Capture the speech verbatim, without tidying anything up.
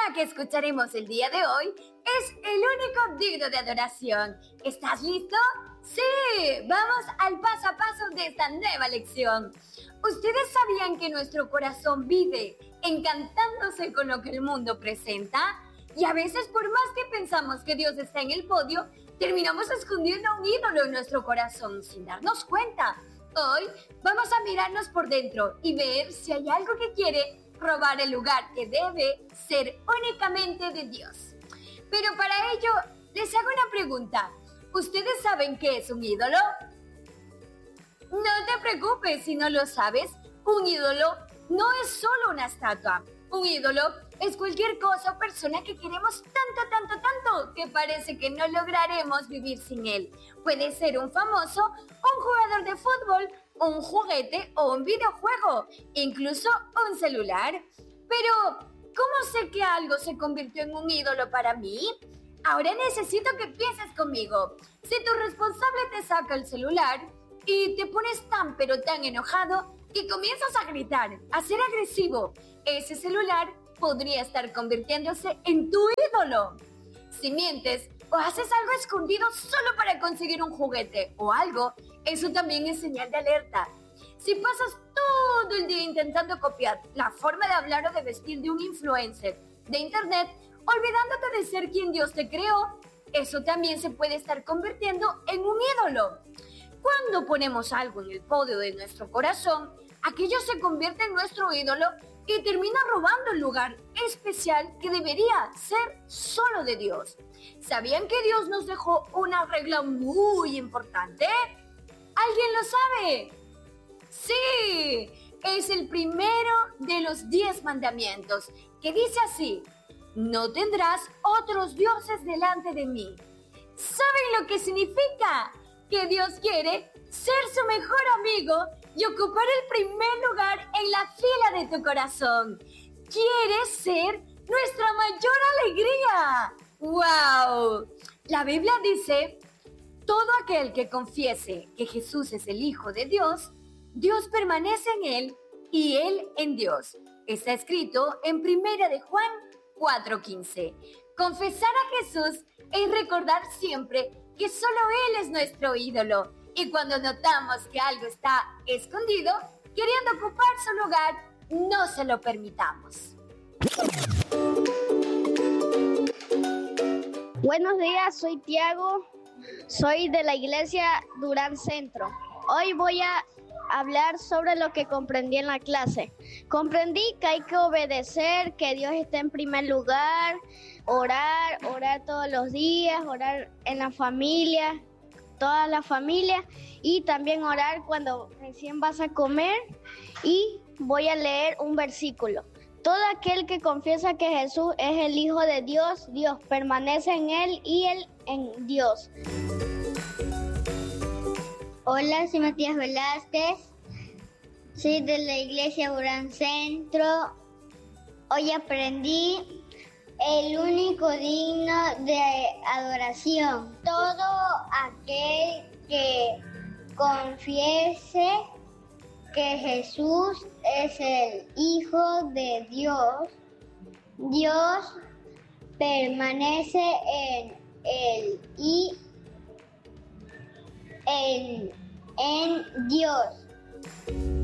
que escucharemos el día de hoy es el único digno de adoración. ¿Estás listo? ¡Sí! Vamos al paso a paso de esta nueva lección. ¿Ustedes sabían que nuestro corazón vive encantándose con lo que el mundo presenta? Y a veces, por más que pensamos que Dios está en el podio, terminamos escondiendo un ídolo en nuestro corazón sin darnos cuenta. Hoy vamos a mirarnos por dentro y ver si hay algo que quiere robar el lugar que debe ser únicamente de Dios. Pero para ello, les hago una pregunta. ¿Ustedes saben qué es un ídolo? No te preocupes si no lo sabes. Un ídolo no es solo una estatua. Un ídolo es cualquier cosa o persona que queremos tanto, tanto, tanto que parece que no lograremos vivir sin él. Puede ser un famoso, un jugador de fútbol, un juguete o un videojuego, incluso un celular. Pero, ¿cómo sé que algo se convirtió en un ídolo para mí? Ahora necesito que pienses conmigo. Si tu responsable te saca el celular y te pones tan pero tan enojado que comienzas a gritar, a ser agresivo, ese celular podría estar convirtiéndose en tu ídolo. Si mientes o haces algo escondido solo para conseguir un juguete o algo, eso también es señal de alerta. Si pasas todo el día intentando copiar la forma de hablar o de vestir de un influencer de internet, olvidándote de ser quien Dios te creó, eso también se puede estar convirtiendo en un ídolo. Cuando ponemos algo en el podio de nuestro corazón, aquello se convierte en nuestro ídolo y termina robando el lugar especial que debería ser solo de Dios. ¿Sabían que Dios nos dejó una regla muy importante? ¿Alguien lo sabe? ¡Sí! Es el primero de los diez mandamientos, que dice así: no tendrás otros dioses delante de mí. ¿Saben lo que significa? Que Dios quiere ser su mejor amigo y ocupar el primer lugar en la fila de tu corazón. Quiere ser nuestra mayor alegría. ¡Wow! La Biblia dice: todo aquel que confiese que Jesús es el Hijo de Dios, Dios permanece en él y él en Dios. Está escrito en Primera de Juan cuatro quince. Confesar a Jesús es recordar siempre que solo Él es nuestro ídolo. Y cuando notamos que algo está escondido, queriendo ocupar su lugar, no se lo permitamos. Buenos días, soy Tiago, soy de la iglesia Durán Centro. Hoy voy a hablar sobre lo que comprendí en la clase. Comprendí que hay que obedecer, que Dios está en primer lugar, orar, orar todos los días, orar en la familia, toda la familia, y también orar cuando recién vas a comer. Y voy a leer un versículo. Todo aquel que confiesa que Jesús es el Hijo de Dios, Dios permanece en él y él en Dios. Hola, soy Matías Velázquez, soy de la iglesia Durán Centro. Hoy aprendí el único digno de adoración. Todo aquel que confiese que Jesús es el Hijo de Dios, Dios permanece en él y en, en Dios.